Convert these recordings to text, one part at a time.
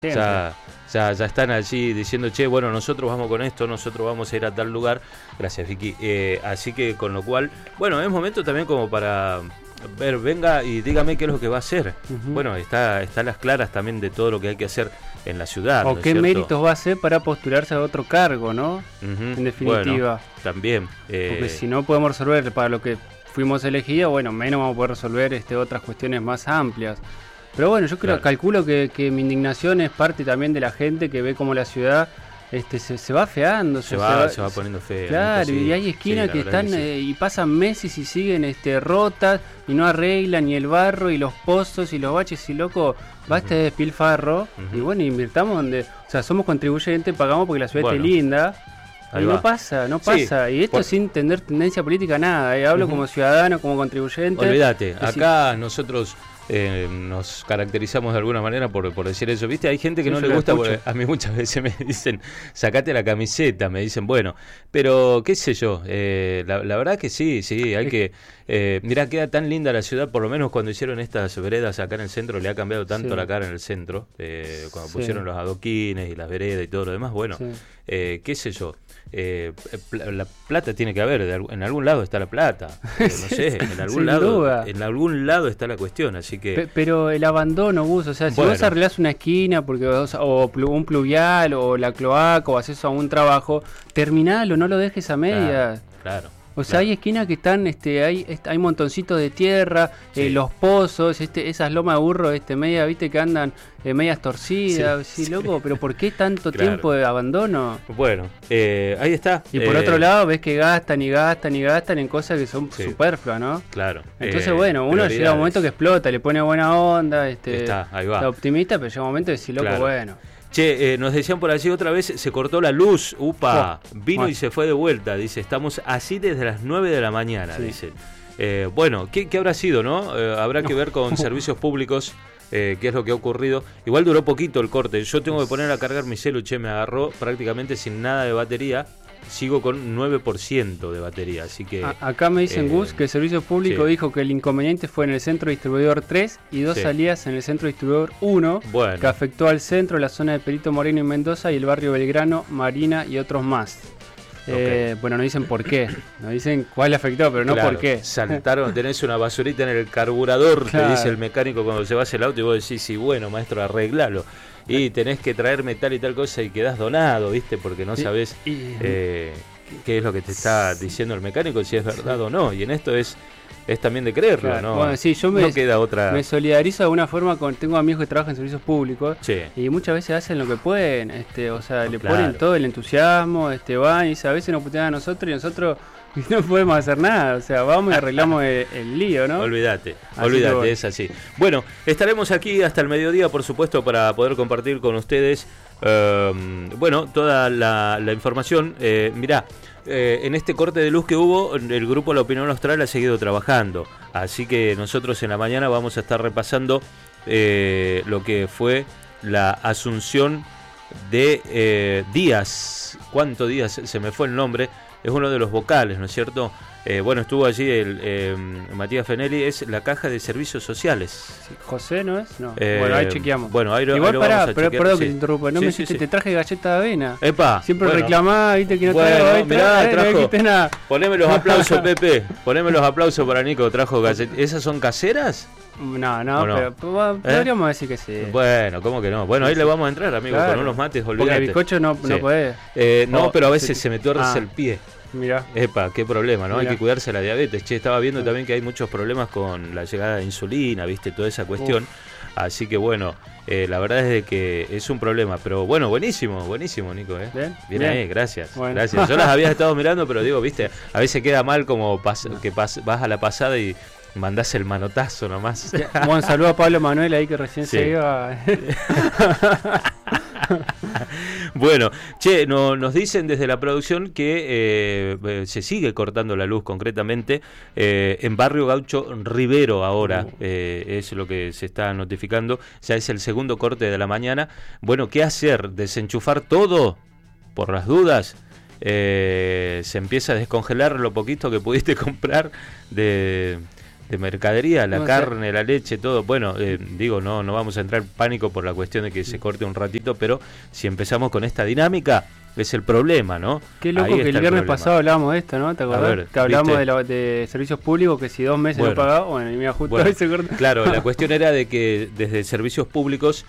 Ya están allí diciendo, che, bueno, nosotros vamos con esto, nosotros vamos a ir a tal lugar. Gracias, Vicky. Así que con lo cual, bueno, es momento también como para ver, venga y dígame qué es lo que va a hacer. Bueno, está las claras también de todo lo que hay que hacer en la ciudad. O qué méritos va a hacer para postularse a otro cargo, ¿no? En definitiva. Bueno, también. Porque si no podemos resolver para lo que fuimos elegidos, bueno, menos vamos a poder resolver otras cuestiones más amplias. Pero bueno, yo calculo que mi indignación es parte también de la gente que ve como la ciudad se va afeando. Se va poniendo fea. Claro, y hay esquinas que están y pasan meses y siguen rotas y no arreglan ni el barro y los pozos y los baches y loco, va este despilfarro y bueno, invirtamos donde, o sea, somos contribuyentes, pagamos porque la ciudad esté linda. Y no pasa. Sí, y esto sin tener tendencia política, nada. Hablo como ciudadano, como contribuyente. Olvídate, acá nosotros nos caracterizamos de alguna manera por decir eso. ¿Viste? Hay gente que no le gusta, porque a mí muchas veces me dicen, sacate la camiseta, me dicen, bueno, pero qué sé yo, la verdad que sí, hay que... mirá, queda tan linda la ciudad, por lo menos cuando hicieron estas veredas acá en el centro, le ha cambiado tanto la cara en el centro, cuando pusieron los adoquines y las veredas y todo lo demás, bueno, qué sé yo. La plata tiene que haber, en algún lado está la plata, no sé, en algún lado está la cuestión, así que... Pero el abandono, Gus, o sea, si vos arreglás una esquina porque o un pluvial o la cloaca o haces un trabajo, terminalo, no lo dejes a medias. Claro. O sea, hay esquinas que están, hay montoncitos de tierra, los pozos, esas lomas de burro, media, viste, que andan medias torcidas, sí, loco, pero ¿por qué tanto tiempo de abandono? Bueno, ahí está. Y por otro lado, ves que gastan en cosas que son superfluas, ¿no? Claro. Entonces, bueno, uno llega a un momento que explota, le pone buena onda, ahí va. Está optimista, pero llega un momento de decir, loco, bueno... Che, nos decían por allí otra vez, se cortó la luz, vino y se fue de vuelta, dice, estamos así desde las 9 de la mañana, dice. Bueno, ¿qué habrá sido, no? Habrá que ver con servicios públicos qué es lo que ha ocurrido. Igual duró poquito el corte, yo tengo que poner a cargar mi celu, me agarró prácticamente sin nada de batería. Sigo con 9% de batería, así que... Acá me dicen, Gus, que el servicio público dijo que el inconveniente fue en el centro distribuidor 3 y 2 salidas en el centro distribuidor 1, que afectó al centro, la zona de Perito Moreno y Mendoza y el barrio Belgrano, Marina y otros más. Bueno, no dicen por qué, no dicen cuál afectó, pero no por qué. Saltaron, tenés una basurita en el carburador, te dice el mecánico cuando se va el auto y vos decís, sí, bueno, maestro, arreglalo. Y tenés que traerme tal y tal cosa y quedás donado, ¿viste? Porque no sabés qué es lo que te está diciendo el mecánico, si es verdad o no. Y en esto es también de creerlo, ¿no? Bueno, sí, yo no queda otra... me solidarizo de alguna forma tengo amigos que trabajan en servicios públicos y muchas veces hacen lo que pueden, o sea, le ponen todo el entusiasmo, van y a veces nos putean a nosotros y nosotros no podemos hacer nada, o sea, vamos y arreglamos el lío, ¿no? Olvídate, es así. Bueno, estaremos aquí hasta el mediodía, por supuesto, para poder compartir con ustedes, toda la información. Mirá, en este corte de luz que hubo, el grupo La Opinión Austral ha seguido trabajando, así que nosotros en la mañana vamos a estar repasando lo que fue la asunción de Díaz. ¿Cuánto Díaz? Se me fue el nombre. Es uno de los vocales, ¿no es cierto? Estuvo allí Matías Fenelli, es la caja de servicios sociales. ¿José no es? No. Bueno, ahí chequeamos. Bueno, ahí igual pará, pero perdón que te interrumpa. No me dijiste, te traje galleta de avena. Epa. Siempre reclamás, viste que no traigo. Mirá, trajo. Poneme los aplausos, Pepe. Poneme los aplausos para Nico, trajo galletas. ¿Esas son caseras? No, pero podríamos decir que sí. Bueno, ¿cómo que no? Bueno, ahí le vamos a entrar, amigo, con unos mates, olvídate. Porque el bizcocho no podés. No, pero a veces se me tuerce el pie. Mirá. Epa, qué problema, ¿no? Hay que cuidarse de la diabetes. Che, estaba viendo también que hay muchos problemas con la llegada de insulina, ¿viste? Toda esa cuestión. Así que bueno, la verdad es de que es un problema. Pero bueno, buenísimo, Nico, Bien ahí, gracias. Bueno. Gracias. Yo las había estado mirando, pero digo, ¿viste? A veces queda mal como vas a la pasada y mandás el manotazo nomás. Bueno, saludo a Pablo Manuel ahí que recién se iba. Bueno, che, nos dicen desde la producción que se sigue cortando la luz concretamente en Barrio Gaucho Rivero ahora, es lo que se está notificando, ya es el segundo corte de la mañana. Bueno, ¿qué hacer? ¿Desenchufar todo? Por las dudas. Se empieza a descongelar lo poquito que pudiste comprar de de mercadería, la carne, la leche, todo. Bueno, digo, no vamos a entrar en pánico por la cuestión de que se corte un ratito, pero si empezamos con esta dinámica, es el problema, ¿no? Qué loco que el viernes pasado hablábamos de esto, ¿no? ¿Te acordás? Ver, que hablamos de servicios públicos, que si 2 meses no pagaba, bueno, y mira, justo ahí se corta. Claro, la cuestión era de que desde servicios públicos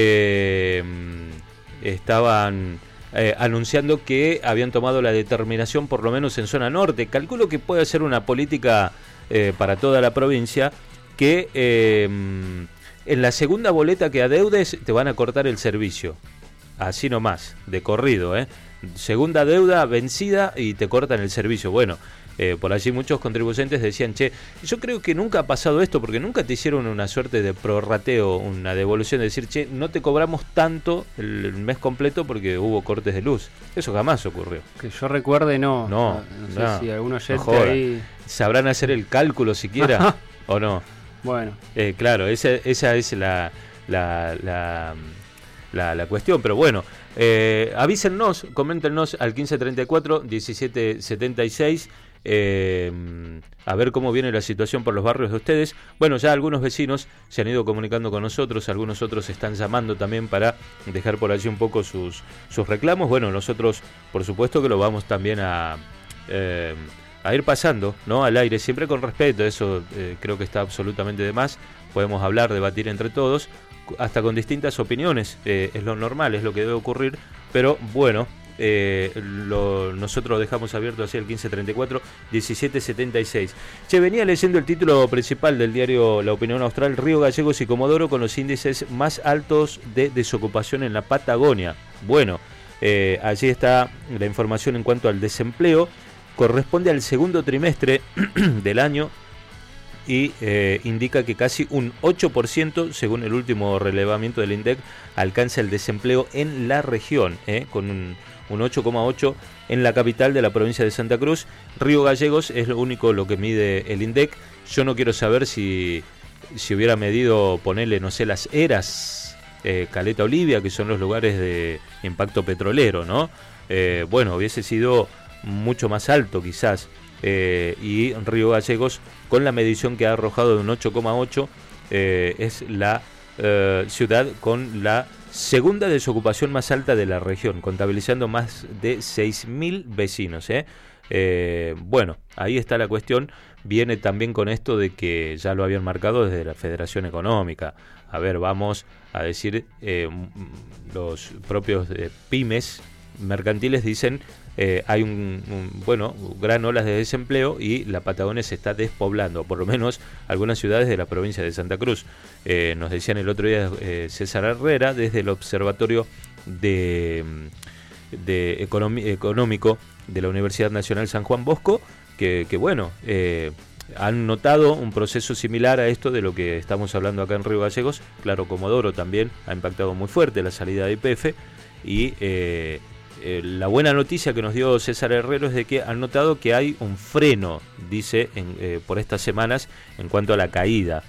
estaban anunciando que habían tomado la determinación, por lo menos en zona norte. Calculo que puede ser una política para toda la provincia, que en la segunda boleta que adeudes te van a cortar el servicio. Así nomás, de corrido, segunda deuda vencida y te cortan el servicio. Bueno, por allí muchos contribuyentes decían, yo creo que nunca ha pasado esto, porque nunca te hicieron una suerte de prorrateo, una devolución, de decir, no te cobramos tanto el mes completo porque hubo cortes de luz. Eso jamás ocurrió. Que yo recuerde, no sé si algún oyente ahí... ¿Sabrán hacer el cálculo siquiera o no? Bueno. Claro, esa es la cuestión, pero bueno, avísennos, coméntenos al 1534-1776, a ver cómo viene la situación por los barrios de ustedes. Bueno, ya algunos vecinos se han ido comunicando con nosotros, algunos otros están llamando también para dejar por allí un poco sus reclamos. Bueno, nosotros por supuesto que lo vamos también a ir pasando, ¿no?, al aire, siempre con respeto. Eso creo que está absolutamente de más. Podemos hablar, debatir entre todos, hasta con distintas opiniones, es lo normal, es lo que debe ocurrir, pero bueno, nosotros dejamos abierto así el 1534-1776. Venía leyendo el título principal del diario La Opinión Austral: Río Gallegos y Comodoro con los índices más altos de desocupación en la Patagonia. Bueno, allí está la información en cuanto al desempleo. Corresponde al segundo trimestre del año y indica que casi un 8%, según el último relevamiento del INDEC, alcanza el desempleo en la región, con un 8,8% en la capital de la provincia de Santa Cruz. Río Gallegos es lo único lo que mide el INDEC. Yo no quiero saber si hubiera medido, ponerle, no sé, las Eras, Caleta Olivia, que son los lugares de impacto petrolero, ¿no? Bueno, hubiese sido mucho más alto quizás. Y Río Gallegos, con la medición que ha arrojado de un 8,8, es la ciudad con la segunda desocupación más alta de la región, contabilizando más de 6.000 vecinos. Bueno, ahí está la cuestión. Viene también con esto de que ya lo habían marcado desde la Federación Económica. A ver, vamos a decir, los propios pymes mercantiles dicen, hay gran olas de desempleo y la Patagonia se está despoblando, por lo menos algunas ciudades de la provincia de Santa Cruz. Nos decían el otro día César Herrera desde el Observatorio de Económico de la Universidad Nacional San Juan Bosco, que bueno, han notado un proceso similar a esto de lo que estamos hablando acá en Río Gallegos. Claro, Comodoro también ha impactado muy fuerte la salida de YPF y la buena noticia que nos dio César Herrero es de que han notado que hay un freno, dice, por estas semanas en cuanto a la caída,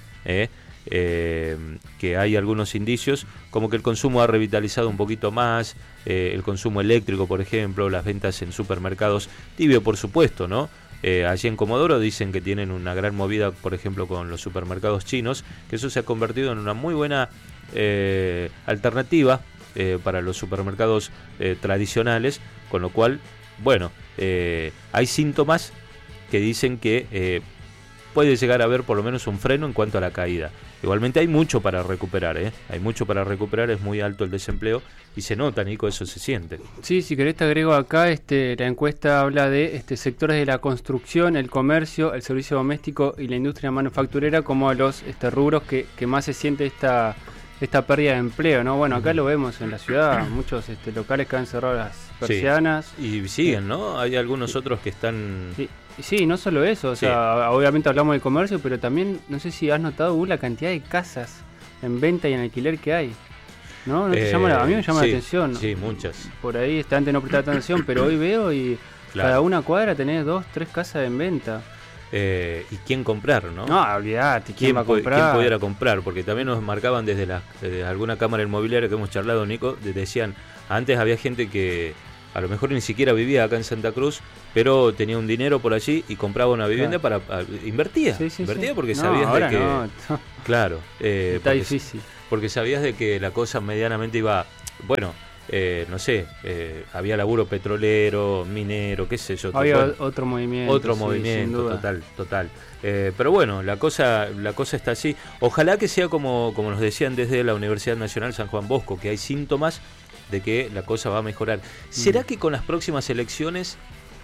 que hay algunos indicios como que el consumo ha revitalizado un poquito más, el consumo eléctrico, por ejemplo, las ventas en supermercados, tibio por supuesto, ¿no? Allí en Comodoro dicen que tienen una gran movida, por ejemplo, con los supermercados chinos, que eso se ha convertido en una muy buena alternativa para los supermercados tradicionales, con lo cual, bueno, hay síntomas que dicen que puede llegar a haber por lo menos un freno en cuanto a la caída. Igualmente hay mucho para recuperar, hay mucho para recuperar, es muy alto el desempleo y se nota, Nico, eso se siente. Sí, si querés te agrego acá, la encuesta habla de sectores de la construcción, el comercio, el servicio doméstico y la industria manufacturera como los rubros que más se siente esta pérdida de empleo, ¿no? Bueno, acá lo vemos en la ciudad, muchos locales que han cerrado las persianas. Sí. Y siguen, ¿no? Hay algunos otros que están... Sí, no solo eso, o sea, obviamente hablamos del comercio, pero también, no sé si has notado la cantidad de casas en venta y en alquiler que hay. ¿No? A mí me llama la atención. Sí, muchas. Por ahí antes no prestaba atención, pero hoy veo y cada una cuadra tenés 2, 3 casas en venta. ¿Y quién comprar, no? No, olvidate, ¿quién va a comprar? ¿Quién pudiera comprar? Porque también nos marcaban desde alguna cámara inmobiliaria que hemos charlado, Nico, decían, antes había gente que a lo mejor ni siquiera vivía acá en Santa Cruz, pero tenía un dinero por allí y compraba una vivienda invertía. Invertía porque sabías de que... Claro. Está difícil. Porque sabías de que la cosa medianamente iba... Bueno, no sé, había laburo petrolero, minero, qué sé yo. Había otro movimiento. Otro movimiento, total. Pero bueno, la cosa está así. Ojalá que sea como nos decían desde la Universidad Nacional San Juan Bosco, que hay síntomas de que la cosa va a mejorar. ¿Será que con las próximas elecciones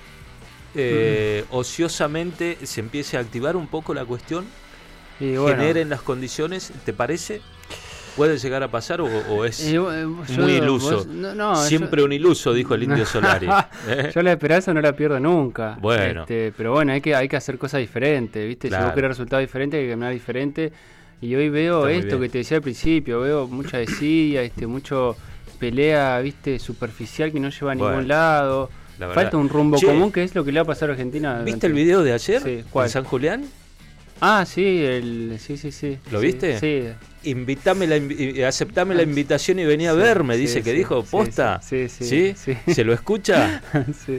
ociosamente se empiece a activar un poco la cuestión? Generen las condiciones, ¿te parece? ¿Puede llegar a pasar o es muy iluso? Siempre un iluso, dijo el Indio Solari. Yo la esperanza no la pierdo nunca. Bueno. Pero bueno, hay que hacer cosas diferentes, ¿viste? Claro. Si vos querés resultados diferentes, hay que caminar diferente. Y hoy veo esto que te decía al principio, veo mucha desidia, mucho pelea, ¿viste? Superficial que no lleva a ningún lado. Falta un rumbo común, que es lo que le va a pasar a Argentina. ¿Viste el video de ayer? Sí. ¿En San Julián? Ah, sí, sí. ¿Lo viste? Sí. Aceptame la invitación y vení a verme, dice que dijo, ¿posta? Sí. ¿Se lo escucha? Sí,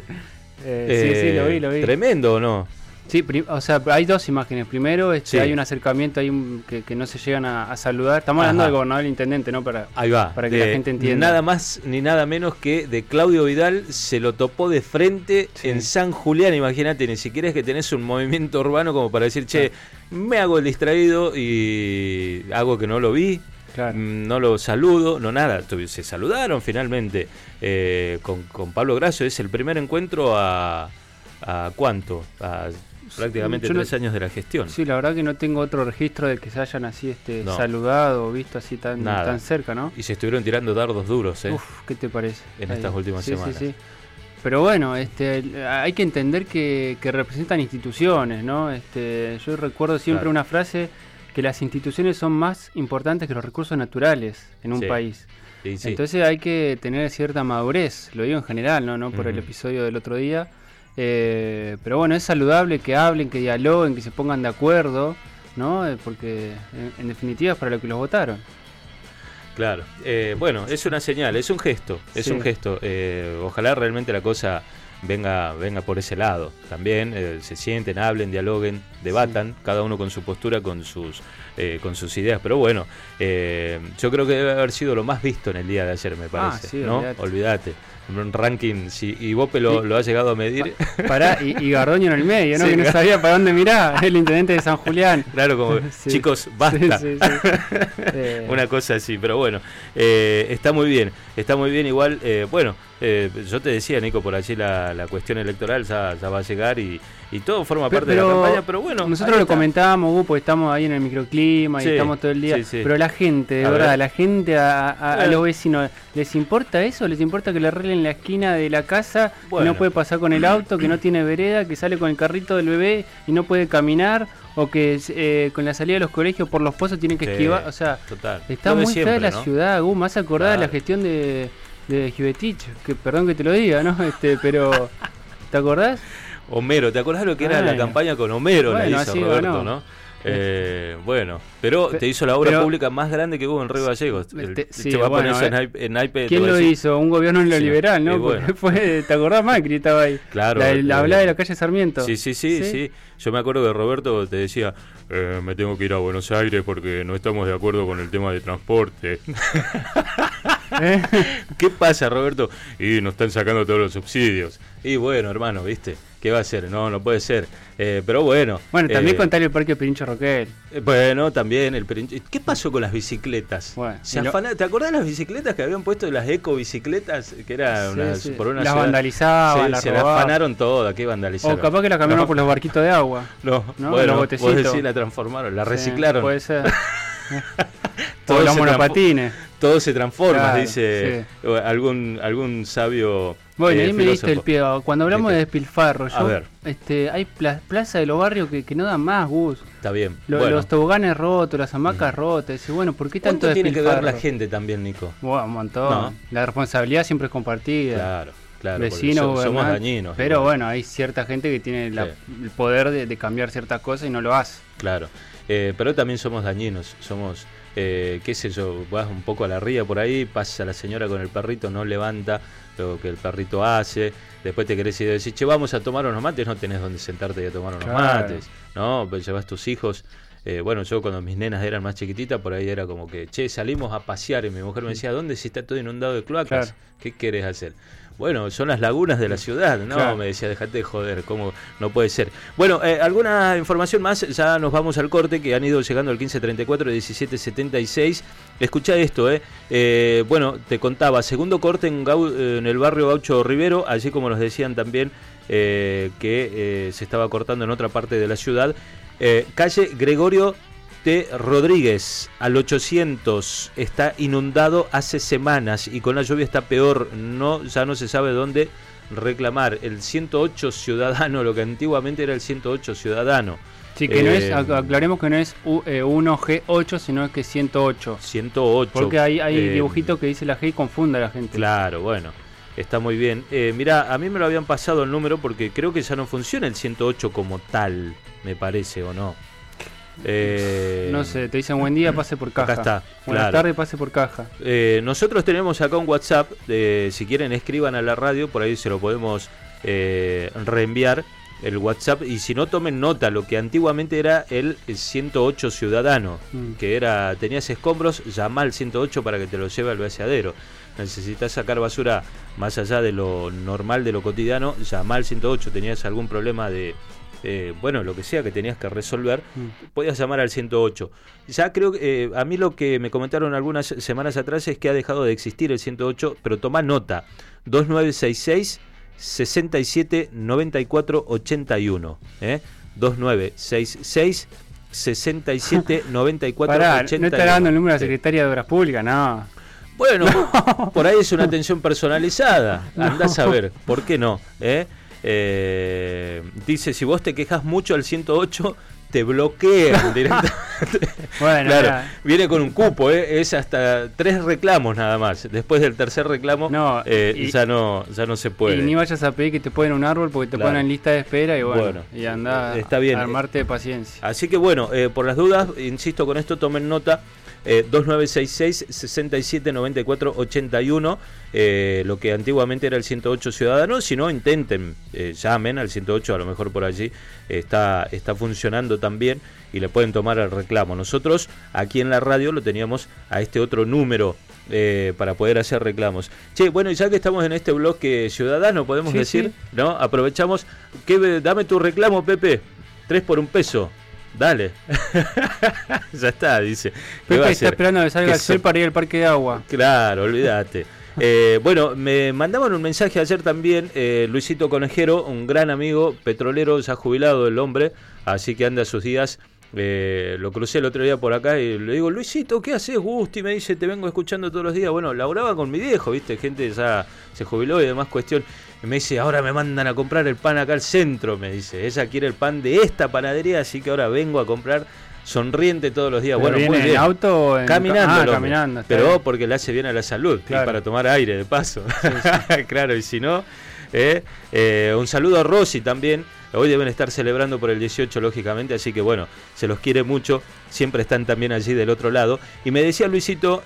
lo vi. ¿Tremendo o no? Sí, o sea, hay dos imágenes. Primero, hay un acercamiento ahí que no se llegan a saludar. Estamos hablando del gobernador y el intendente, ¿no? Ahí va. Para que la gente entienda. Nada más ni nada menos que de Claudio Vidal se lo topó de frente en San Julián. Imagínate, ni siquiera es que tenés un movimiento urbano como para decir, me hago el distraído y hago que no lo vi. Claro. No lo saludo, no nada. Se saludaron finalmente con Pablo Grasso. Es el primer encuentro a ¿cuánto? Prácticamente 3 años de la gestión. Sí, la verdad que no tengo otro registro de que se hayan así saludado o visto así tan cerca, ¿no? Y se estuvieron tirando dardos duros, Uf, ¿qué te parece? En estas últimas semanas. Sí. Pero bueno, hay que entender que representan instituciones, ¿no? Yo recuerdo siempre una frase, que las instituciones son más importantes que los recursos naturales en un país. Sí. Entonces hay que tener cierta madurez, lo digo en general, no por el episodio del otro día. Pero bueno, es saludable que hablen, que dialoguen, que se pongan de acuerdo, ¿no? Porque en definitiva es para lo que los votaron. Claro, bueno, es una señal, es un gesto, ojalá realmente la cosa venga por ese lado también, se sienten, hablen, dialoguen, debatan, cada uno con su postura, con sus ideas, pero bueno, yo creo que debe haber sido lo más visto en el día de ayer, me parece, ¿no? Olvídate. Un ranking, y Bope lo ha llegado a medir. Y Gardoño en el medio, ¿no? Que no sabía para dónde mirar, el intendente de San Julián. Claro, como chicos, basta. Una cosa así, pero bueno, está muy bien igual. Bueno, yo te decía, Nico, por allí la cuestión electoral ya va a llegar y todo forma parte de la campaña, pero bueno. Nosotros lo comentábamos, porque estamos ahí en el microclima y estamos todo el día, pero la gente, de verdad, la gente a los vecinos, ¿les importa eso? ¿Les importa que le arreglen la esquina de la casa, que no puede pasar con el auto, que no tiene vereda, que sale con el carrito del bebé y no puede caminar? O que con la salida de los colegios por los pozos tienen que esquivar, o sea, está muy fea la ciudad, más acordada de la gestión de Givetich, que perdón que te lo diga, ¿no? Pero ¿te acordás? Homero, ¿te acordás lo que era la campaña con Homero? La hizo Roberto, ¿no? Bueno, pero te hizo la obra pública más grande que hubo en Río Gallegos. Te va a poner eso en naipe. ¿Quién lo hizo? Un gobierno neoliberal, ¿no? Bueno. ¿Te acordás, Macri estaba ahí? Claro. La hablaba de la calle Sarmiento. Sí. Yo me acuerdo que Roberto te decía, me tengo que ir a Buenos Aires porque no estamos de acuerdo con el tema de transporte. ¿Qué pasa, Roberto? Y nos están sacando todos los subsidios. Y bueno, hermano, ¿viste? ¿Qué va a hacer? No puede ser. Pero bueno. Bueno, también contarle el parque Pirincho Roquel. Bueno, también el Pirincho. ¿Qué pasó con las bicicletas? Bueno, ¿Te acordás de las bicicletas que habían puesto, las ecobicicletas? Que era por una las ciudad, vandalizaban, se las afanaron todas, ¿qué vandalizaron? O capaz que la cambiaron por los barquitos de agua. No, bueno, vos decís, la transformaron, la reciclaron. Puede ser. Todos los monopatines. Todo se transforma, dice algún sabio. Bueno, ahí me diste el pie. Cuando hablamos de despilfarro, hay plaza de los barrios que no dan más, Gus. Está bien. Los toboganes rotos, las hamacas rotas. Y bueno, ¿por qué tanto tiene que ver la gente también, Nico? Bueno, un montón. No. La responsabilidad siempre es compartida. Claro. Vecinos, somos dañinos. Pero bueno, hay cierta gente que tiene el poder de cambiar ciertas cosas y no lo hace. Claro. Pero también somos dañinos, somos qué sé yo, vas un poco a la ría por ahí, pasa la señora con el perrito, no levanta lo que el perrito hace, después te querés ir y decir, che, vamos a tomar unos mates, no tenés donde sentarte y a tomar unos mates, ¿no? Pues llevas tus hijos. Bueno, yo cuando mis nenas eran más chiquititas, por ahí era como que, che, salimos a pasear, y mi mujer me decía, ¿dónde si está todo inundado de cloacas? Claro. ¿Qué querés hacer? Bueno, son las lagunas de la ciudad, ¿no? Claro. Me decía, dejate de joder, ¿cómo no puede ser? Bueno, alguna información más, ya nos vamos al corte, que han ido llegando al 1534 1776. Escuchá esto, bueno, te contaba, segundo corte en el barrio Gaucho Rivero, allí como nos decían también que se estaba cortando en otra parte de la ciudad. Calle Gregorio T. Rodríguez al 800 está inundado hace semanas y con la lluvia está peor, ya no se sabe dónde reclamar. El 108 Ciudadano, lo que antiguamente era el 108 Ciudadano. Sí, que no es, aclaremos que no es 1G8, sino que 108. 108. Porque hay dibujitos que dice la G y confunde a la gente. Claro, bueno. Está muy bien. Mirá, a mí me lo habían pasado el número porque creo que ya no funciona el 108 como tal, me parece, ¿o no? No sé, te dicen buen día, pase por caja. Acá está. Buenas tardes, pase por caja. Nosotros tenemos acá un WhatsApp, si quieren escriban a la radio, por ahí se lo podemos reenviar, el WhatsApp, y si no tomen nota, lo que antiguamente era el 108 Ciudadano, que era, tenías escombros, llama al 108 para que te lo lleve al vaciadero. Necesitas sacar basura más allá de lo normal, de lo cotidiano, llama al 108. Tenías algún problema de, bueno, lo que sea que tenías que resolver, podías llamar al 108. Ya creo que a mí lo que me comentaron algunas semanas atrás es que ha dejado de existir el 108, pero toma nota, 2966 67 94 81, 2966 67 94 81. No está dando el número de la Secretaría de Obras Públicas, no. Bueno, por ahí es una atención personalizada. Andás a ver, ¿por qué no? Dice, si vos te quejas mucho al 108, te bloquean directamente. Bueno, claro, viene con un cupo, es hasta 3 reclamos nada más. Después del tercer reclamo ya no se puede. Y ni vayas a pedir que te ponen un árbol porque te ponen en lista de espera y bueno y andás está bien. A armarte de paciencia. Así que bueno, por las dudas, insisto con esto, tomen nota. 2966 67 94 81, lo que antiguamente era el 108 Ciudadano. Si no, intenten, llamen al 108, a lo mejor por allí está funcionando también y le pueden tomar el reclamo. Nosotros aquí en la radio lo teníamos a este otro número para poder hacer reclamos. Che, bueno, ya que estamos en este bloque ciudadano, podemos decir, sí. ¿No? Aprovechamos, dame tu reclamo, Pepe, 3 por un peso. Dale. Ya está, dice. Pepe está esperando a que salga el sol para ir al parque de agua. Claro, olvídate. Bueno, me mandaban un mensaje ayer también, Luisito Conejero, un gran amigo petrolero, ya jubilado el hombre, así que anda sus días. Lo crucé el otro día por acá y le digo, Luisito, ¿qué haces, Gusti? Me dice, te vengo escuchando todos los días. Bueno, laburaba con mi viejo, ¿viste? Gente ya se jubiló y demás cuestión. Y me dice, ahora me mandan a comprar el pan acá al centro, me dice. Ella quiere el pan de esta panadería, así que ahora vengo a comprar, sonriente todos los días. Bueno, muy bien. ¿En auto o en caminando? Caminando. Pero bien. Porque le hace bien a la salud, claro. Y para tomar aire de paso. Sí. Claro, y si no, un saludo a Rosy también. Hoy deben estar celebrando por el 18, lógicamente, así que bueno, se los quiere mucho, siempre están también allí del otro lado. Y me decía Luisito,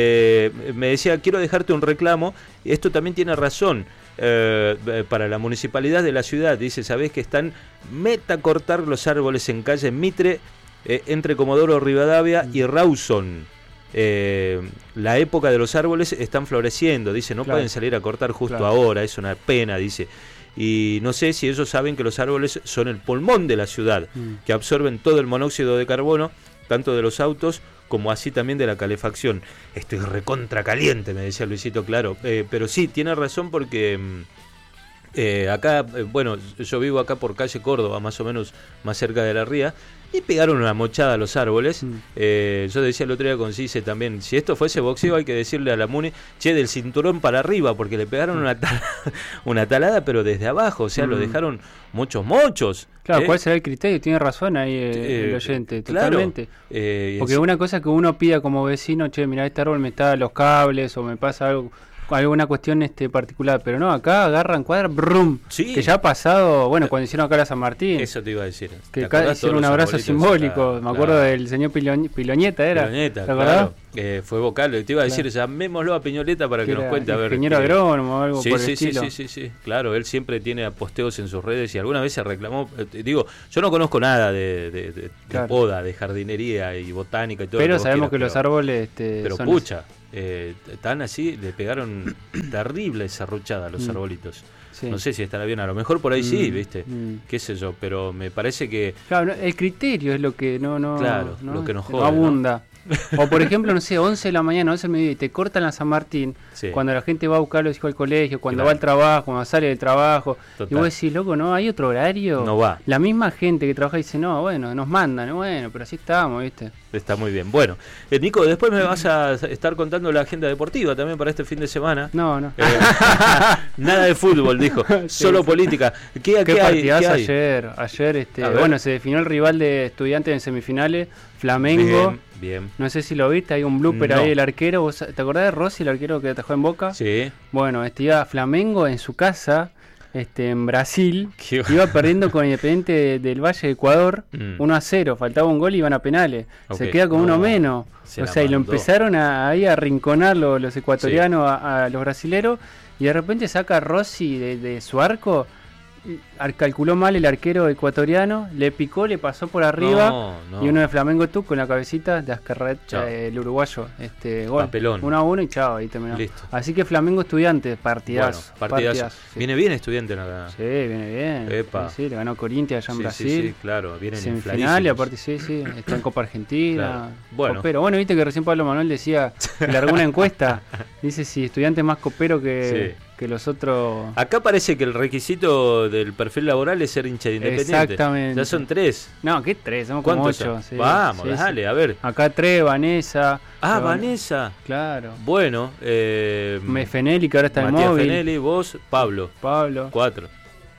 quiero dejarte un reclamo, y esto también tiene razón, para la municipalidad de la ciudad. Dice, ¿sabés que están meta cortar los árboles en calle Mitre, entre Comodoro Rivadavia y Rawson? La época de los árboles están floreciendo, dice, no pueden salir a cortar justo ahora, es una pena, dice. Y no sé si ellos saben que los árboles son el pulmón de la ciudad, que absorben todo el monóxido de carbono, tanto de los autos como así también de la calefacción. Estoy recontra caliente, me decía Luisito, claro. Pero sí, tiene razón porque acá, bueno, yo vivo acá por calle Córdoba, más o menos más cerca de la ría, y pegaron una mochada a los árboles. Yo decía el otro día con Cise también, si esto fuese boxeo hay que decirle a la Muni, che, del cinturón para arriba, porque le pegaron una talada, pero desde abajo, o sea, lo dejaron mochos. Claro, ¿cuál será el criterio? Tiene razón ahí el oyente, totalmente. Claro, porque una cosa que uno pida como vecino, che, mirá, este árbol me está los cables o me pasa algo alguna cuestión particular, pero no, acá agarran cuadra, brum, sí. Que ya ha pasado, bueno, cuando hicieron acá la San Martín. Eso te iba a decir. Que acá hicieron un abrazo simbólico, me acuerdo del señor Piloñeta, ¿era? Piloñeta, claro. Fue vocal, te iba a decir, llamémoslo a Piñoleta para que nos cuente a ver. Ingeniero agrónomo o algo por el estilo. Sí, claro, él siempre tiene posteos en sus redes y alguna vez se reclamó, digo, yo no conozco nada de poda, de jardinería y botánica y todo. Pero sabemos que los árboles pero son pucha, tan así, le pegaron terrible serruchada a los arbolitos. Sí. No sé si estará bien, a lo mejor por ahí sí, ¿viste? Qué sé yo, pero me parece que... Claro, el criterio es lo que no lo que nos jode, abunda. ¿No? O por ejemplo, no sé, 11 de la mañana, 11 del mediodía, y te cortan la San Martín, cuando la gente va a buscar a los hijos al colegio, cuando va al trabajo, cuando sale del trabajo. Total. Y vos decís, loco, ¿no hay otro horario? No va. La misma gente que trabaja dice, no, bueno, nos mandan, bueno, pero así estamos, ¿viste? Está muy bien. Bueno, Nico, después me vas a estar contando la agenda deportiva también para este fin de semana. No. Nada de fútbol, dijo. Solo política. ¿Qué partidazo ayer? Ayer, bueno, se definió el rival de Estudiantes en semifinales, Flamengo. Bien. No sé si lo viste, hay un blooper ahí del arquero. ¿Vos te acordás de Rossi, el arquero que atajó en Boca? Sí. Bueno, iba Flamengo en su casa, en Brasil, iba perdiendo con Independiente del Valle de Ecuador, 1-0, faltaba un gol y iban a penales. Se queda con uno menos. O sea, y lo empezaron ahí a arrinconar los ecuatorianos a los brasileros, y de repente saca Rossi de su arco. Calculó mal el arquero ecuatoriano, le picó, le pasó por arriba y uno de Flamengo tú con la cabecita de Azcarret, el uruguayo, gol. Papelón. 1-1 y chao, ahí terminó. Listo. Así que Flamengo Estudiantes, partidazo. Bueno, partidazo. Sí. Viene bien Estudiantes acá. Sí, viene bien. Epa. Sí, le ganó Corinthians allá en Brasil. Sí, claro, vienen semifinal y aparte está en Copa Argentina. Claro. Bueno. Copero. Bueno, viste que recién Pablo Manuel decía, largó una encuesta, dice si Estudiantes es más copero que los otros. Acá parece que el requisito del perfil laboral es ser hincha de Independiente. Exactamente. Ya son 3. No, ¿qué 3? Somos como 8. Sí, vamos, dale, a ver. Acá 3, Vanessa. Vanessa. Claro. Bueno. Fenelli, que ahora está en Matías móvil. Fenelli, vos, Pablo. 4.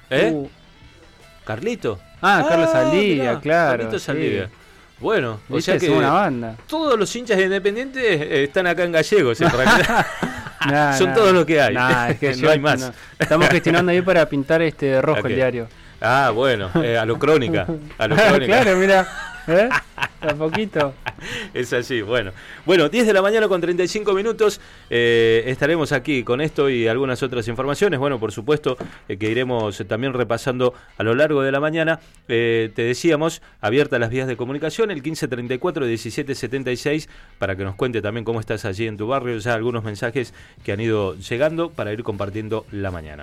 ¿Carlito? Carlos Saldivia, claro. Carlito Saldivia. Bueno, o sea que es una banda. Todos los hinchas de Independiente están acá en Gallegos, en realidad. Son todos los que hay. Es que no hay más. Estamos gestionando ahí para pintar de rojo el diario. Bueno, a lo crónica. Claro, mira. A poquito. Es así, bueno. Bueno, 10 de la mañana con 35 minutos. Estaremos aquí con esto y algunas otras informaciones. Bueno, por supuesto que iremos también repasando a lo largo de la mañana. Te decíamos, abiertas las vías de comunicación, el 1534-1776, para que nos cuente también cómo estás allí en tu barrio. Ya algunos mensajes que han ido llegando para ir compartiendo la mañana.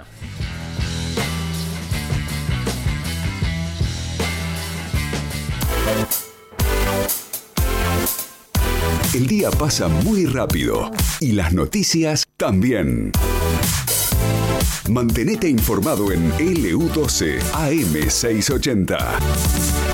El día pasa muy rápido y las noticias también. Mantenete informado en LU12 AM680.